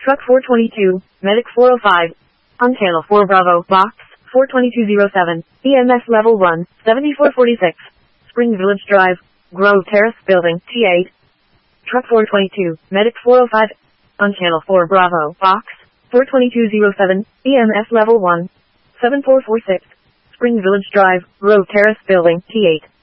Truck 422, Medic 405. On channel 4 Bravo, Box 42207, EMS Level 1, 7446. Spring Village Drive, Grove Terrace Building, T8. Truck 422, Medic 405. On channel 4 Bravo, Box 42207, EMS Level 1, 7446. Spring Village Drive, Grove Terrace Building, T8.